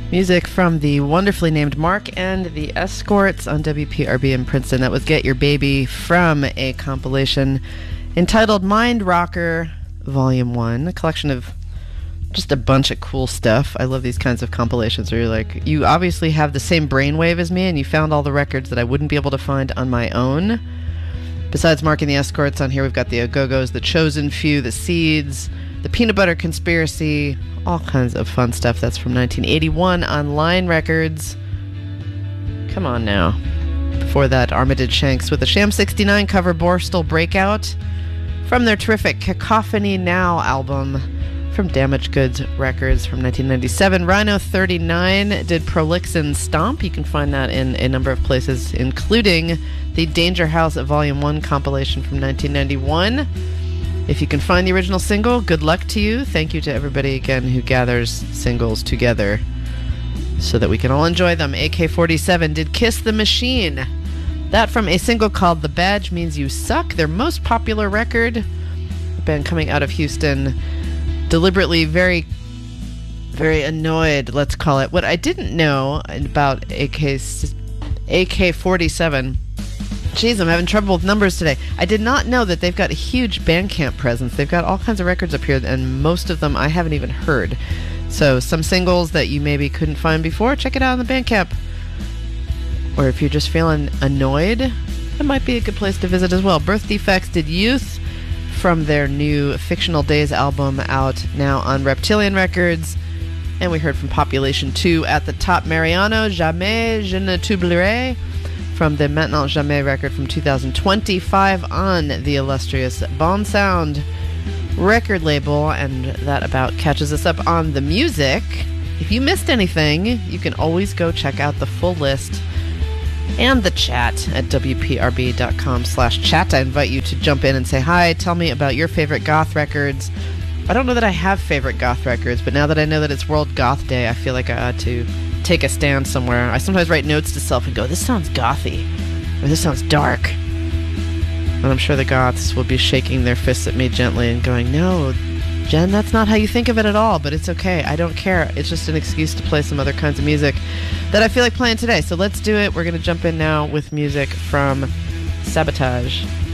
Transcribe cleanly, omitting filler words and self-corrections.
Music from the wonderfully named Mark and the Escorts on WPRB in Princeton. That was Get Your Baby from a compilation entitled Mind Rocker Volume 1, a collection of just a bunch of cool stuff. I love these kinds of compilations where you're like, you obviously have the same brainwave as me and you found all the records that I wouldn't be able to find on my own. Besides Mark and the Escorts, on here we've got the Go-Go's, the Chosen Few, the Seeds, the Peanut Butter Conspiracy, all kinds of fun stuff. That's from 1981 on Line Records. Come on now. Before that, Armitage Shanks with the Sham 69 cover, Borstal Breakout, from their terrific Cacophony Now album from Damaged Goods Records from 1997. Rhino 39 did Prolixin Stomp. You can find that in a number of places, including the Danger House Volume 1 compilation from 1991. If you can find the original single, good luck to you. Thank you to everybody again who gathers singles together so that we can all enjoy them. AK-47 did Kiss the Machine. That from a single called The Badge Means You Suck, their most popular record. A band coming out of Houston, deliberately very, very annoyed, let's call it. What I didn't know about AK-47... Jeez, I'm having trouble with numbers today. I did not know that they've got a huge Bandcamp presence. They've got all kinds of records up here, and most of them I haven't even heard. So some singles that you maybe couldn't find before, check it out on the Bandcamp. Or if you're just feeling annoyed, that might be a good place to visit as well. Birth Defects did Youth from their new Fictional Days album, out now on Reptilian Records. And we heard from Population 2 at the top, Mariano, Jamais Je ne t'oublierai, from the Maintenant Jamais record from 2025 on the illustrious Bon Sound record label, and that about catches us up on the music. If you missed anything, you can always go check out the full list and the chat at wprb.com/chat. I invite you to jump in and say hi, tell me about your favorite goth records. I don't know that I have favorite goth records, but now that I know that it's World Goth Day, I feel like I ought to take a stand somewhere. I sometimes write notes to self and go, this sounds gothy, or this sounds dark. And I'm sure the goths will be shaking their fists at me gently and going, no, Jen, that's not how you think of it at all, but it's okay. I don't care. It's just an excuse to play some other kinds of music that I feel like playing today. So let's do it. We're going to jump in now with music from Sabotage.